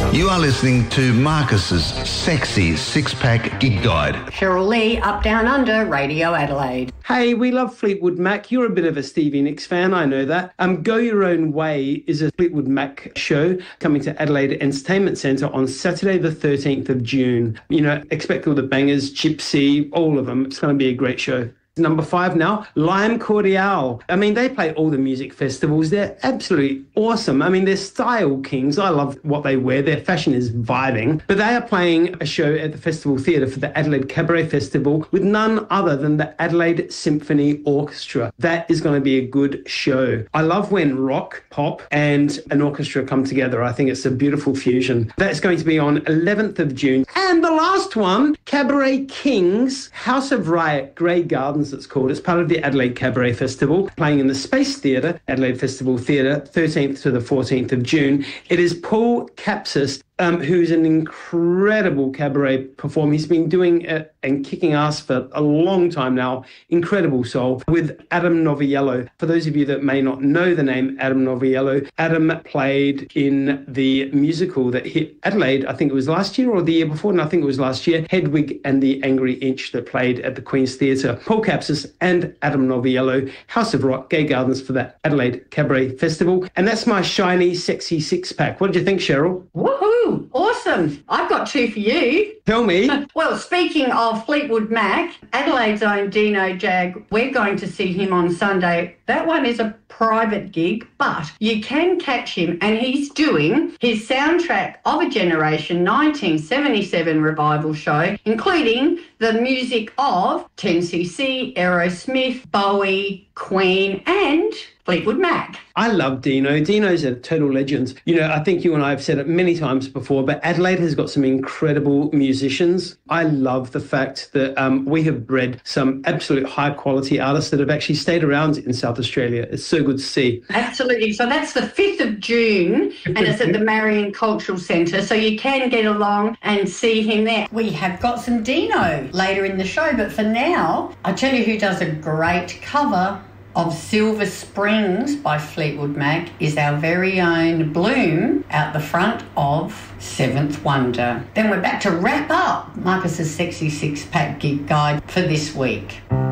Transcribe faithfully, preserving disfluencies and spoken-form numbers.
You are listening to Marcus's Sexy Six-Pack Gig Guide. Cheryl Lee, Up Down Under, Radio Adelaide. Hey, we love Fleetwood Mac. You're a bit of a Stevie Nicks fan, I know that. Um, Go Your Own Way is a Fleetwood Mac show coming to Adelaide Entertainment Centre on Saturday the thirteenth of June. You know, expect all the bangers, Gypsy, all of them. It's going to be a great show. Number five now, Lime Cordiale. I mean, they play all the music festivals. They're absolutely awesome. I mean, they're style kings. I love what they wear. Their fashion is vibing. But they are playing a show at the Festival Theatre for the Adelaide Cabaret Festival with none other than the Adelaide Symphony Orchestra. That is going to be a good show. I love when rock, pop, and an orchestra come together. I think it's a beautiful fusion. That's going to be on eleventh of June. And the last one, Cabaret Kings, House of Riot, Grey Gardens, it's called. It's part of the Adelaide Cabaret Festival, playing in the Space Theatre, Adelaide Festival Theatre, thirteenth to the fourteenth of June. It is Paul Capsis, um, who's an incredible cabaret performer. He's been doing it and kicking ass for a long time now. Incredible soul, with Adam Noviello. For those of you that may not know the name Adam Noviello, Adam played in the musical that hit Adelaide, I think it was last year or the year before, and I think it was last year, Hedwig and the Angry Inch, that played at the Queen's Theatre. Paul Capsis and Adam Noviello, House of Rock, Gay Gardens for that Adelaide Cabaret Festival. And that's my shiny, sexy six-pack. What did you think, Cheryl? Woohoo! Awesome. I've got two for you. Tell me. Well, speaking of Fleetwood Mac, Adelaide's own Dino Jag, we're going to see him on Sunday. That one is a private gig, but you can catch him, and he's doing his Soundtrack of a Generation nineteen seventy-seven revival show, including the music of ten C C, Aerosmith, Bowie, Queen, and Fleetwood Mac. I love Dino. Dino's a total legend. You know, I think you and I have said it many times before, but Adelaide has got some incredible musicians. I love the fact that um, we have bred some absolute high-quality artists that have actually stayed around in South Australia. It's so good to see. Absolutely. So that's the fifth of June, and it's at the Marion Cultural Centre, so you can get along and see him there. We have got some Dino later in the show, but for now, I'll tell you who does a great cover of Silver Springs by Fleetwood Mac is our very own Bloom out the front of Seventh Wonder. Then we're back to wrap up Marcus's Sexy Six-Pack Gig Guide for this week.